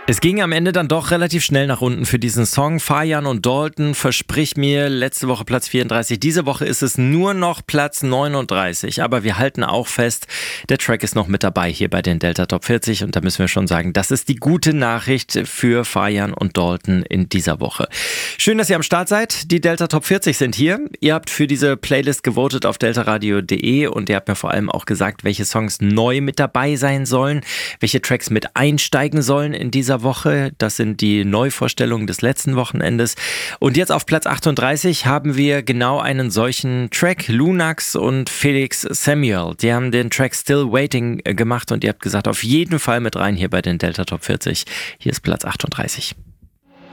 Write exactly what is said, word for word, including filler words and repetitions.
Es ging am Ende dann doch relativ schnell nach unten für diesen Song. Fajan und Dalton, Versprich mir, letzte Woche Platz vierunddreißig. Diese Woche ist es nur noch Platz neununddreißig. Aber wir halten auch fest, der Track ist noch mit dabei hier bei den Delta Top vierzig. Und da müssen wir schon sagen, das ist die gute Nachricht für Fajan und Dalton in dieser Woche. Schön, dass ihr am Start seid. Die Delta Top vierzig sind hier. Ihr habt für diese Playlist gewotet auf deltaradio punkt de und ihr habt mir vor allem auch gesagt, welche Songs neu mit dabei sein sollen, welche Tracks mit einsteigen sollen in dieser Woche. Das sind die Neuvorstellungen des letzten Wochenendes. Und jetzt auf Platz achtunddreißig haben wir genau einen solchen Track. Lunax und Felix Samuel. Die haben den Track Still Waiting gemacht und ihr habt gesagt, auf jeden Fall mit rein hier bei den Delta Top vierzig. Hier ist Platz achtunddreißig.